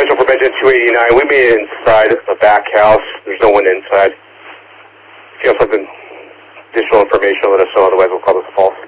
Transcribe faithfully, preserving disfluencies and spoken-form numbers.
Central for Benjamin two eighty-nine. We made it inside the back house. There's no one inside. If you have something, additional information, let us know. Otherwise, we'll call this false.